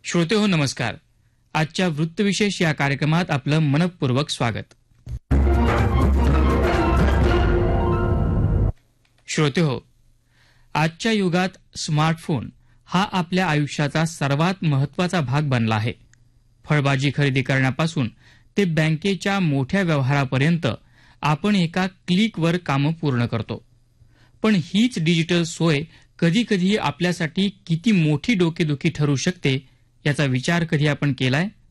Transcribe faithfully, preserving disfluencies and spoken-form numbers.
श्रोते हो नमस्कार. आजच्या वृत्तविशेष या कार्यक्रमात आपलं मनपूर्वक स्वागत. श्रोते हो, आजच्या युगात स्मार्टफोन हा आपल्या आयुष्याचा सर्वात महत्वाचा भाग बनला आहे. फळभाजी खरेदी करण्यापासून ते बँकेच्या मोठ्या व्यवहारापर्यंत आपण एका क्लिकवर कामं पूर्ण करतो. पण हीच डिजिटल सोय कधीकधी आपल्यासाठी किती मोठी डोकेदुखी ठरू शकते याचा विचार कधी आपण केलाय?